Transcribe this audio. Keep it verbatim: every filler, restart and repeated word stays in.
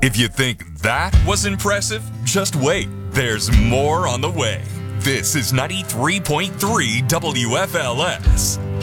If you think that was impressive, just wait. There's more on the way. This is ninety-three point three W F L S.